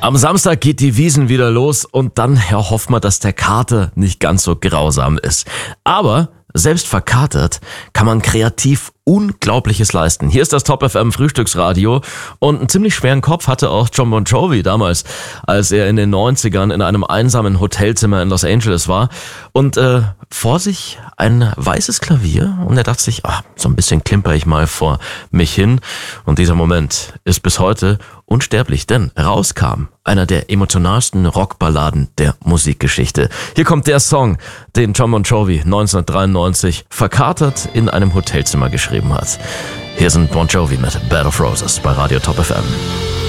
Am Samstag geht die Wiesn wieder los und dann hofft man, dass der Kater nicht ganz so grausam ist. Aber selbst verkatert kann man kreativ Unglaubliches leisten. Hier ist das Top FM Frühstücksradio und einen ziemlich schweren Kopf hatte auch Jon Bon Jovi damals, als er in den 90ern in einem einsamen Hotelzimmer in Los Angeles war und vor sich ein weißes Klavier und er dachte sich, so ein bisschen klimper ich mal vor mich hin und dieser Moment ist bis heute unsterblich, denn rauskam einer der emotionalsten Rockballaden der Musikgeschichte. Hier kommt der Song, den Jon Bon Jovi 1993 verkatert in einem Hotelzimmer geschrieben hat. Hier sind Bon Jovi mit Bed of Roses bei Radio Top FM.